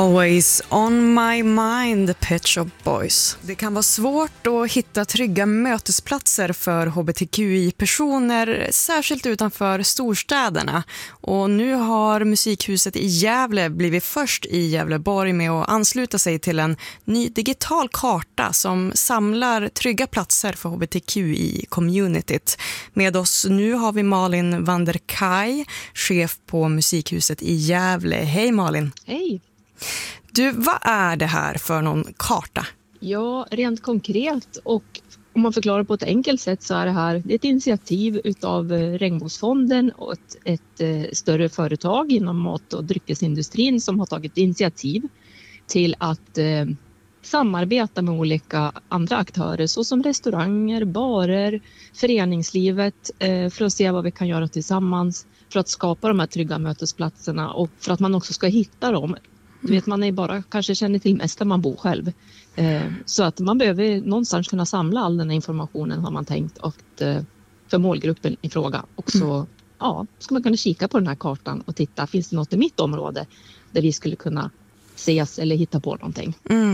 Always on my mind, Pet Shop Boys. Det kan vara svårt att hitta trygga mötesplatser för hbtqi-personer, särskilt utanför storstäderna. Och nu har Musikhuset i Gävle blivit först i Gävleborg med att ansluta sig till en ny digital karta som samlar trygga platser för hbtqi-communityt. Med oss nu har vi Malin van der Kaj, chef på Musikhuset i Gävle. Hej Malin! Hej! Du, vad är det här för någon karta? Ja, rent konkret och om man förklarar på ett enkelt sätt så är det ett initiativ utav Regnbågsfonden och ett större företag inom mat- och dryckesindustrin som har tagit initiativ till att samarbeta med olika andra aktörer såsom restauranger, barer, föreningslivet för att se vad vi kan göra tillsammans för att skapa de här trygga mötesplatserna och för att man också ska hitta dem. Du vet, man är bara kanske känner till mest där man bor själv. Så att man behöver någonstans kunna samla all den här informationen har man tänkt och för målgruppen i fråga. Och så ska man kunna kika på den här kartan och titta, finns det något i mitt område där vi skulle kunna ses eller hitta på någonting.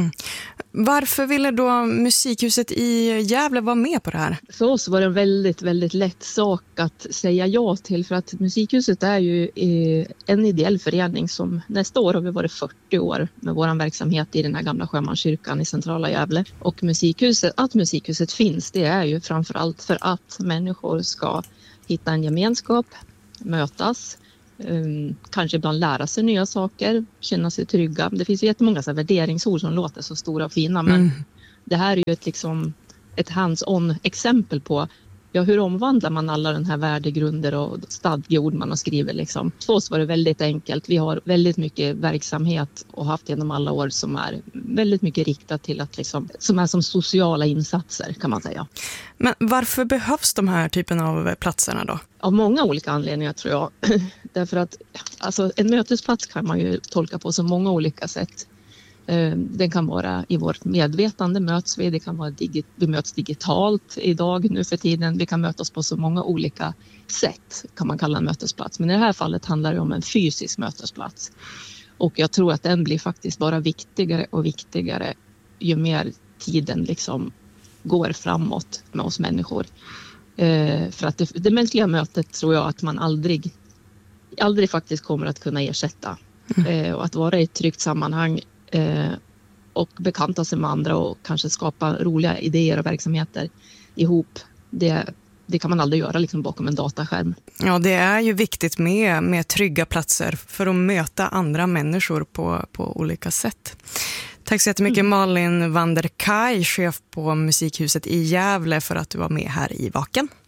Varför ville då Musikhuset i Gävle vara med på det här? För oss var det en väldigt, väldigt lätt sak att säga ja till för att Musikhuset är ju en ideell förening som nästa år har vi varit 40 år med vår verksamhet i den här gamla sjömanskyrkan i centrala Gävle. Och Musikhuset finns, det är ju framförallt för att människor ska hitta en gemenskap, mötas, kanske ibland lära sig nya saker, känna sig trygga. Det finns ju jättemånga så här värderingsord som låter så stora och fina, men det här är ju ett hands-on exempel på hur omvandlar man alla den här värdegrunder och stadgeord man har skrivit liksom. För oss var det väldigt enkelt. Vi har väldigt mycket verksamhet och haft genom alla år som är väldigt mycket riktat till att liksom, som är som sociala insatser kan man säga. Men varför behövs de här typen av platserna då? Av många olika anledningar tror jag. Därför att alltså, en mötesplats kan man ju tolka på så många olika sätt. Den kan vara i vårt medvetande möts vi, det kan vara vi möts digitalt idag nu för tiden. Vi kan mötas på så många olika sätt kan man kalla en mötesplats. Men i det här fallet handlar det om en fysisk mötesplats. Och jag tror att den blir faktiskt bara viktigare och viktigare ju mer tiden liksom går framåt med oss människor. För att det mänskliga mötet tror jag att man aldrig faktiskt kommer att kunna ersätta. Och att vara i ett tryggt sammanhang och bekanta sig med andra och kanske skapa roliga idéer och verksamheter ihop. Det kan man aldrig göra liksom bakom en dataskärm. Ja, det är ju viktigt med trygga platser för att möta andra människor på olika sätt. Tack så jättemycket Malin van der Kaj, chef på Musikhuset i Gävle, för att du var med här i Vaken.